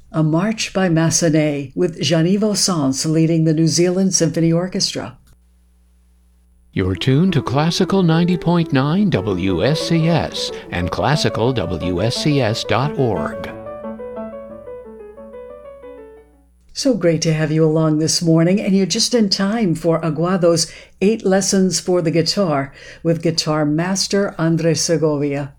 A March by Massenet with Jean-Yves Sans leading the New Zealand Symphony Orchestra. You're tuned to Classical 90.9 WSCS and classicalwscs.org. So great to have you along this morning, and you're just in time for Aguado's 8 Lessons for the Guitar with guitar master Andres Segovia.